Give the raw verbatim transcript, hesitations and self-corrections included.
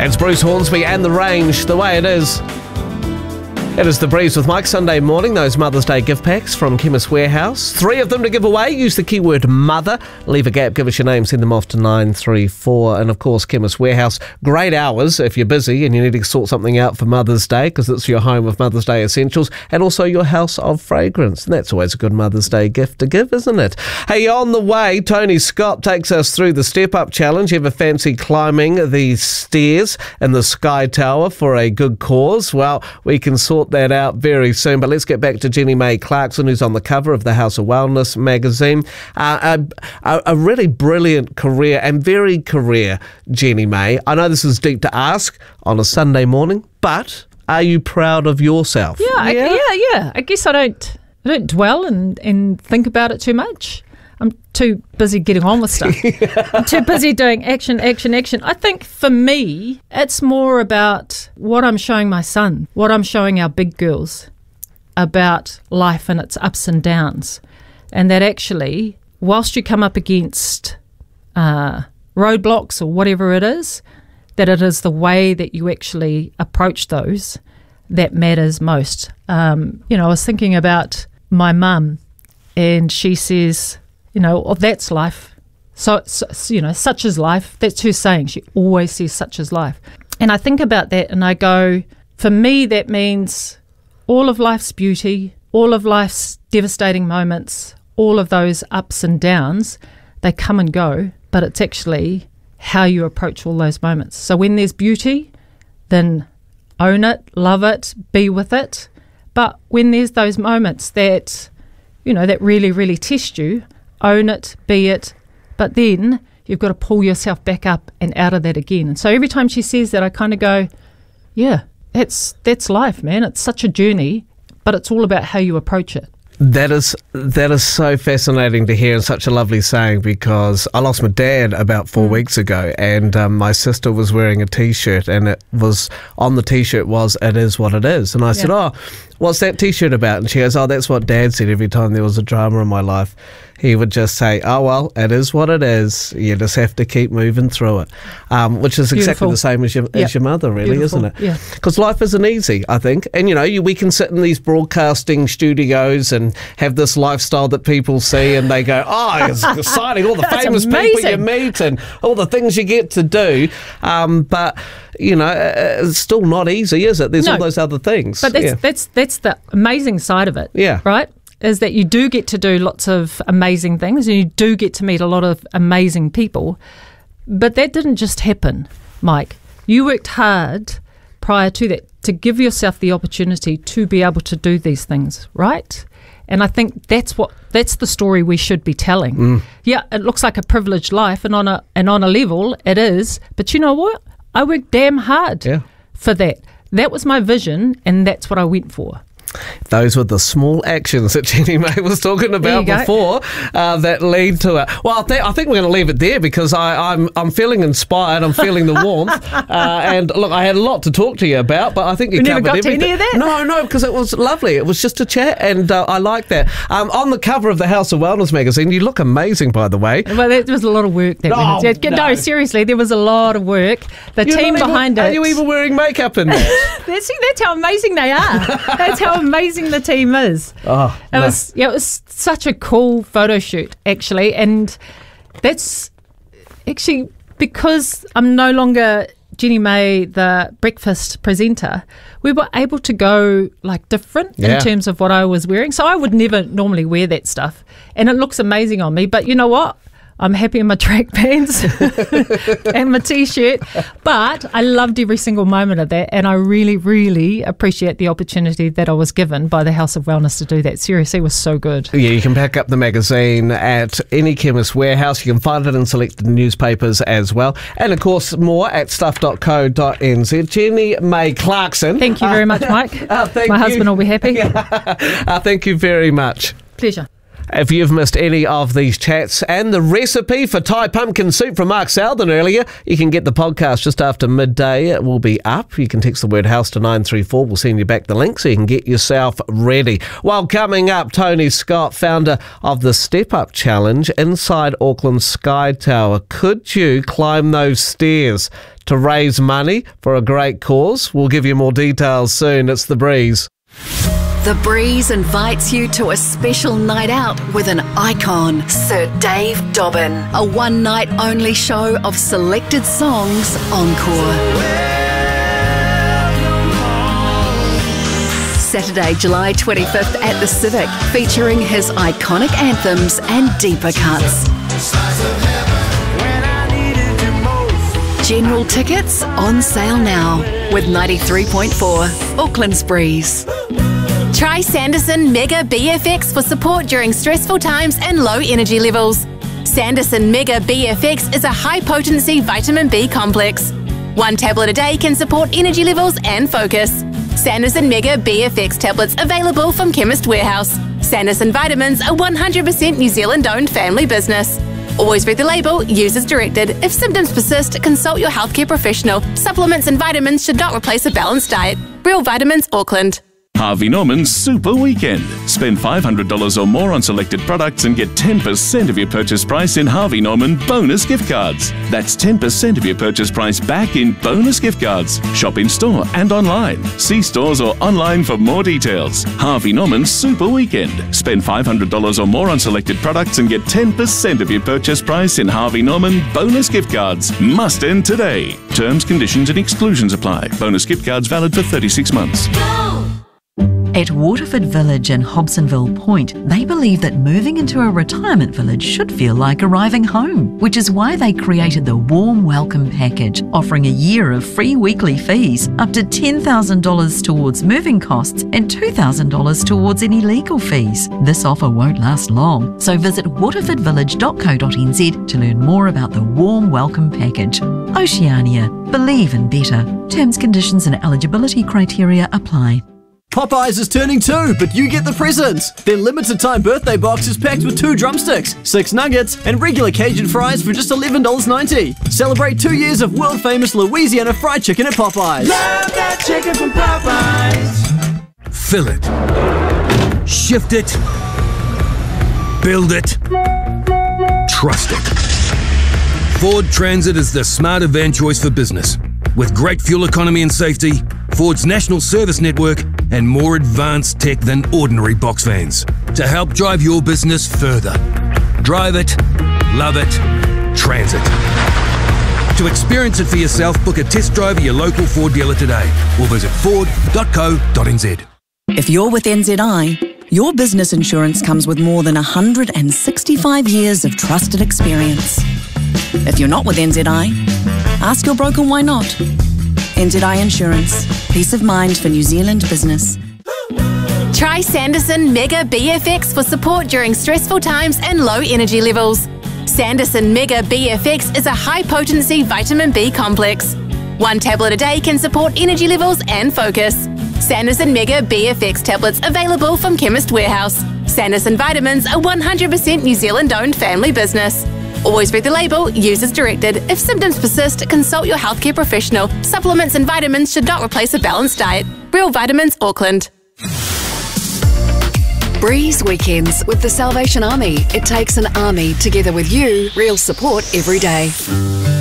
It's Bruce Hornsby and The Range, the way it is. It is The Breeze with Mike. Sunday morning, those Mother's Day gift packs from Chemist Warehouse. Three of them to give away. Use the keyword mother. Leave a gap, give us your name, send them off to nine three four. And of course, Chemist Warehouse. Great hours if you're busy and you need to sort something out for Mother's Day, because it's your home of Mother's Day essentials and also your house of fragrance. And that's always a good Mother's Day gift to give, isn't it? Hey, on the way, Tony Scott takes us through the Step Up Challenge. You ever fancy climbing the stairs in the Sky Tower for a good cause? Well, we can sort that out very soon, but let's get back to Jenny May Clarkson, who's on the cover of the House of Wellness magazine. Uh, a, a really brilliant career and very career, Jenny May. I know this is deep to ask on a Sunday morning, but are you proud of yourself? Yeah, I, yeah, yeah. I guess I don't, I don't dwell and, and think about it too much. I'm too busy getting on with stuff. I'm too busy doing action, action, action. I think for me, it's more about what I'm showing my son, what I'm showing our big girls about life and its ups and downs. And that actually, whilst you come up against uh, roadblocks or whatever it is, that it is the way that you actually approach those that matters most. Um, you know, I was thinking about my mum, and she says, you know, oh, that's life. So, so, you know, such is life. That's her saying. She always says such is life. And I think about that and I go, for me, that means all of life's beauty, all of life's devastating moments, all of those ups and downs, they come and go, but it's actually how you approach all those moments. So when there's beauty, then own it, love it, be with it. But when there's those moments that, you know, that really, really test you, own it, be it, but then you've got to pull yourself back up and out of that again. And so every time she says that, I kind of go, yeah, that's that's life, man. It's such a journey, but it's all about how you approach it. That is that is so fascinating to hear, and such a lovely saying, because I lost my dad about four mm. weeks ago, and um, my sister was wearing a T-shirt, and it was on the T-shirt was "It is what it is," and I yeah. said, "Oh, what's that T-shirt about?" And she goes, "Oh, that's what Dad said every time there was a drama in my life. He would just say, oh, well, it is what it is. You just have to keep moving through it," um, which is Beautiful. exactly the same as your, yep. as your mother, really, Beautiful. isn't it? Yeah. Because life isn't easy, I think. And, you know, you, we can sit in these broadcasting studios and have this lifestyle that people see and they go, oh, it's exciting, all the famous amazing. people you meet and all the things you get to do. Um, but, you know, it's still not easy, is it? There's no, all those other things. But that's, yeah. that's, that's the amazing side of it, yeah. right? Is that you do get to do lots of amazing things and you do get to meet a lot of amazing people. But that didn't just happen, Mike. You worked hard prior to that to give yourself the opportunity to be able to do these things, right? And I think that's what that's the story we should be telling. Mm. Yeah, it looks like a privileged life, and on a and on a level it is. But you know what? I worked damn hard yeah. for that. That was my vision, and that's what I went for. Those were the small actions that Jenny May was talking about before uh, that lead to it. Well, I, th- I think we're going to leave it there, because I, I'm I'm feeling inspired. I'm feeling the warmth. Uh, and look, I had a lot to talk to you about, but I think you we covered never got everything. To any of that. No, no, because it was lovely. It was just a chat, and uh, I like that. Um, on the cover of the House of Wellness magazine, you look amazing, by the way. Well, there was a lot of work. That oh, went no. no, seriously, there was a lot of work. The You're team even, behind are it. Are you even wearing makeup in that? that's, see, that's how amazing they are. That's how amazing the team is. Oh, it no. was yeah, it was such a cool photo shoot, actually, and that's actually because I'm no longer Jenny May, the breakfast presenter. We were able to go like different yeah. in terms of what I was wearing. So I would never normally wear that stuff, and it looks amazing on me. But you know what? I'm happy in my track pants and my T-shirt, but I loved every single moment of that, and I really, really appreciate the opportunity that I was given by the House of Wellness to do that. Seriously, it was so good. Yeah, you can pick up the magazine at any Chemist Warehouse. You can find it in selected newspapers as well. And, of course, more at stuff dot co dot n z. Jenny May Clarkson. Thank you very much, Mike. Uh, thank my you. husband will be happy. uh, thank you very much. Pleasure. If you've missed any of these chats and the recipe for Thai pumpkin soup from Mark Southern earlier, you can get the podcast just after midday. It will be up. You can text the word house to nine three four. We'll send you back the link so you can get yourself ready. While coming up, Tony Scott, founder of the Step Up Challenge inside Auckland Sky Tower. Could you climb those stairs to raise money for a great cause? We'll give you more details soon. It's The Breeze. The Breeze invites you to a special night out with an icon, Sir Dave Dobbin. A one-night only show of selected songs encore. Saturday, July twenty-fifth at the Civic, featuring his iconic anthems and deeper cuts. General tickets on sale now with ninety-three point four Auckland's Breeze. Try Sanderson Mega B F X for support during stressful times and low energy levels. Sanderson Mega B F X is a high-potency vitamin B complex. One tablet a day can support energy levels and focus. Sanderson Mega B F X tablets available from Chemist Warehouse. Sanderson Vitamins, a one hundred percent New Zealand-owned family business. Always read the label, use as directed. If symptoms persist, consult your healthcare professional. Supplements and vitamins should not replace a balanced diet. Real Vitamins, Auckland. Harvey Norman's Super Weekend. Spend five hundred dollars or more on selected products and get ten percent of your purchase price in Harvey Norman bonus gift cards. That's ten percent of your purchase price back in bonus gift cards. Shop in store and online. See stores or online for more details. Harvey Norman's Super Weekend. Spend five hundred dollars or more on selected products and get ten percent of your purchase price in Harvey Norman bonus gift cards. Must end today. Terms, conditions and exclusions apply. Bonus gift cards valid for thirty-six months. At Waterford Village in Hobsonville Point, they believe that moving into a retirement village should feel like arriving home, which is why they created the Warm Welcome Package, offering a year of free weekly fees, up to ten thousand dollars towards moving costs and two thousand dollars towards any legal fees. This offer won't last long, so visit waterford village dot co dot n z to learn more about the Warm Welcome Package. Oceania. Believe in better. Terms, conditions and eligibility criteria apply. Popeyes is turning two, but you get the presents. Their limited time birthday box is packed with two drumsticks, six nuggets, and regular Cajun fries for just eleven dollars ninety. Celebrate two years of world famous Louisiana fried chicken at Popeyes. Love that chicken from Popeyes. Fill it. Shift it. Build it. Trust it. Ford Transit is the smarter van choice for business. With great fuel economy and safety, Ford's national service network, and more advanced tech than ordinary box vans to help drive your business further. Drive it, love it, Transit. To experience it for yourself, book a test drive at your local Ford dealer today or visit ford dot co dot n z. If you're with N Z I, your business insurance comes with more than one hundred sixty-five years of trusted experience. If you're not with N Z I, ask your broker why not. N Z I Insurance. Peace of mind for New Zealand business. Try Sanderson Mega B F X for support during stressful times and low energy levels. Sanderson Mega B F X is a high-potency vitamin B complex. One tablet a day can support energy levels and focus. Sanderson Mega B F X tablets available from Chemist Warehouse. Sanderson Vitamins, a one hundred percent New Zealand-owned family business. Always read the label, use as directed. If symptoms persist, consult your healthcare professional. Supplements and vitamins should not replace a balanced diet. Real Vitamins, Auckland. Breeze Weekends with the Salvation Army. It takes an army together with you. Real support every day.